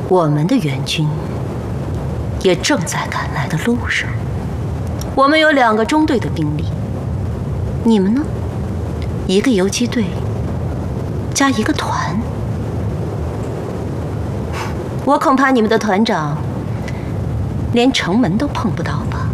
我们的援军也正在赶来的路上。我们有2个中队的兵力，你们呢？1个游击队加1个团。我恐怕你们的团长连城门都碰不到吧。